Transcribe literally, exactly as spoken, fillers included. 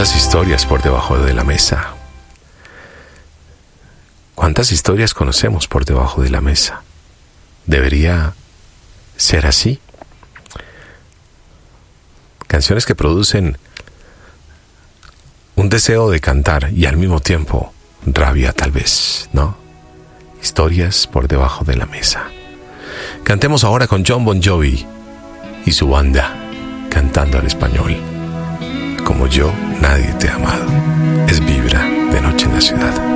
¿Cuántas historias por debajo de la mesa? ¿Cuántas historias conocemos por debajo de la mesa? ¿Debería ser así? Canciones que producen un deseo de cantar y al mismo tiempo rabia, tal vez, ¿no? Historias por debajo de la mesa. Cantemos ahora con Jon Bon Jovi y su banda, cantando al español. Como yo, nadie te ha amado. Es Vibra, de Noche en la Ciudad.